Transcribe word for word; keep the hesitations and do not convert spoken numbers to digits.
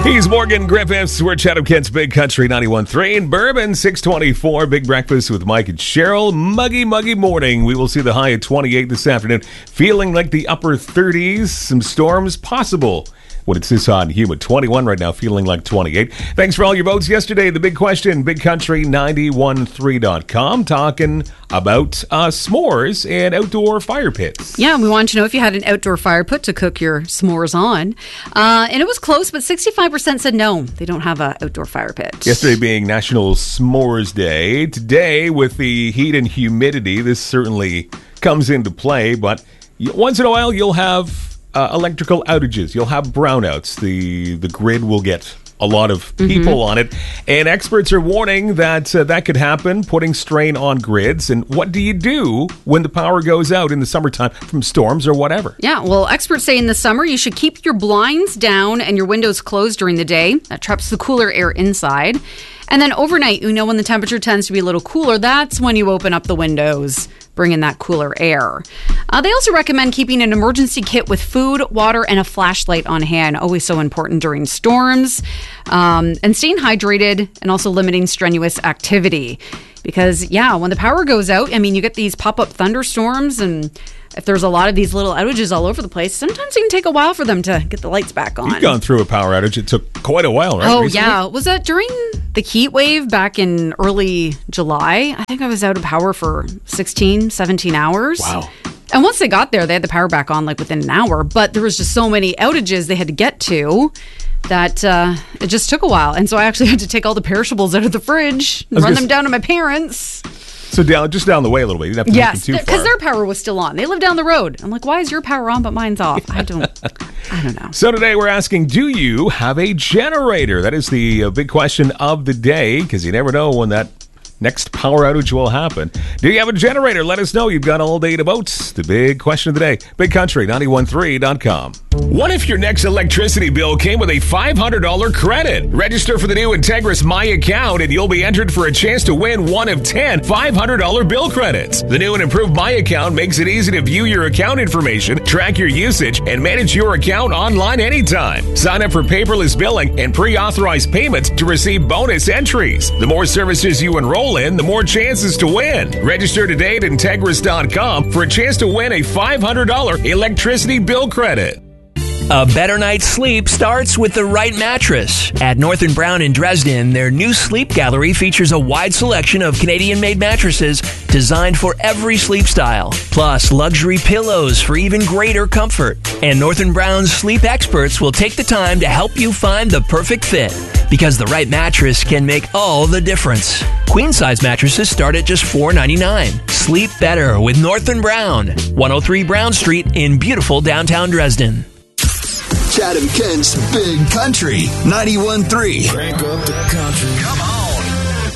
He's Morgan Griffiths. We're Chatham Kent's Big Country ninety-one point three in Bourbon, six twenty-four. Big breakfast with Mike and Cheryl. Muggy, muggy morning. We will see the high at twenty-eight this afternoon. Feeling like the upper thirties. Some storms possible when it's this hot and humid. twenty-one right now, feeling like twenty-eight. Thanks for all your votes yesterday. The big question, big country nine one three dot com, talking about uh, s'mores and outdoor fire pits. Yeah, we wanted to know if you had an outdoor fire pit to cook your s'mores on. Uh, and it was close, but sixty-five percent said no, they don't have an outdoor fire pit. Yesterday being National S'mores Day. Today, with the heat and humidity, this certainly comes into play. But once in a while, you'll have Uh, electrical outages. You'll have brownouts. The the grid will get a lot of people mm-hmm. on it. And experts are warning that uh, that could happen, putting strain on grids. And what do you do when the power goes out in the summertime from storms or whatever? Yeah, well, experts say in the summer you should keep your blinds down and your windows closed during the day. That traps the cooler air inside. And then overnight, you know, when the temperature tends to be a little cooler, that's when you open up the windows, bring in that cooler air. Uh, they also recommend keeping an emergency kit with food, water, and a flashlight on hand. Always so important during storms. Um, and staying hydrated and also limiting strenuous activity. Because, yeah, when the power goes out, I mean, you get these pop-up thunderstorms, and if there's a lot of these little outages all over the place, sometimes it can take a while for them to get the lights back on. You've gone through a power outage. It took quite a while, right? Oh, recently? Yeah. Was that during the heat wave back in early July? I think I was out of power for sixteen, seventeen hours. Wow. And once they got there, they had the power back on like within an hour. But there was just so many outages they had to get to that uh, it just took a while. And so I actually had to take all the perishables out of the fridge and run them down to my parents. So down, just down the way a little bit. You didn't have to yes, make it too far. Because their power was still on. They live down the road. I'm like, why is your power on but mine's off? I don't I don't know. So today we're asking, do you have a generator? That is the uh, big question of the day, because you never know when that next power outage will happen. Do you have a generator? Let us know. You've got all day to vote. The big question of the day. Big Country nine one three dot com. What if your next electricity bill came with a five hundred dollars credit? Register for the new Integris My Account and you'll be entered for a chance to win one of ten five hundred dollars bill credits. The new and improved My Account makes it easy to view your account information, track your usage, and manage your account online anytime. Sign up for paperless billing and pre-authorized payments to receive bonus entries. The more services you enroll in, the more chances to win. Register today at Integris dot com for a chance to win a five hundred dollars electricity bill credit. A better night's sleep starts with the right mattress. At North and Brown in Dresden, their new sleep gallery features a wide selection of Canadian-made mattresses designed for every sleep style, plus luxury pillows for even greater comfort. And North and Brown's sleep experts will take the time to help you find the perfect fit, because the right mattress can make all the difference. Queen-size mattresses start at just four dollars and ninety-nine cents. Sleep better with North and Brown, one oh three Brown Street in beautiful downtown Dresden. Chatham Kent's Big Country ninety-one point three. Crank up the country. Come on.